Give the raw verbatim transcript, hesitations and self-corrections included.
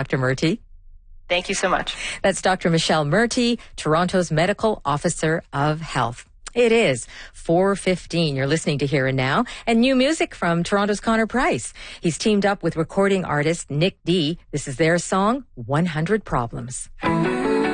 Doctor Murty. Thank you so much. That's Doctor Michelle Murty, Toronto's Medical Officer of Health. It is four fifteen. You're listening to Here and Now, and new music from Toronto's Connor Price. He's teamed up with recording artist Nick D. This is their song, one hundred Problems.